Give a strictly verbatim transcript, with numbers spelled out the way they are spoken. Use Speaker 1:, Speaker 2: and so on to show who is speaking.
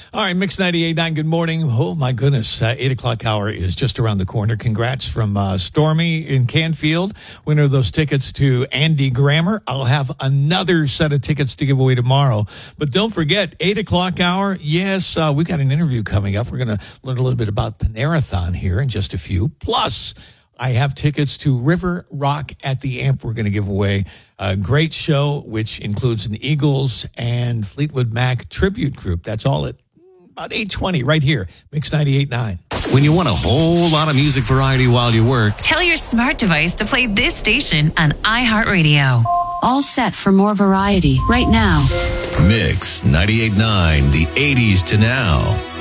Speaker 1: All right, Mix ninety-eight point nine, good morning. Oh, my goodness. Uh, eight o'clock hour is just around the corner. Congrats from uh, Stormy in Canfield, winner of those tickets to Andy Grammer. I'll have another set of tickets to give away tomorrow. But don't forget, eight o'clock hour, yes, uh, we've got an interview coming up. We're going to learn a little bit about Panerathon here in just a few. Plus, I have tickets to River Rock at the Amp we're going to give away. A great show, which includes an Eagles and Fleetwood Mac tribute group. That's all at about eight twenty right here, Mix ninety-eight point nine.
Speaker 2: When you want a whole lot of music variety while you work,
Speaker 3: tell your smart device to play this station on iHeartRadio.
Speaker 4: All set for more variety right now.
Speaker 2: Mix ninety-eight point nine, the eighties to now.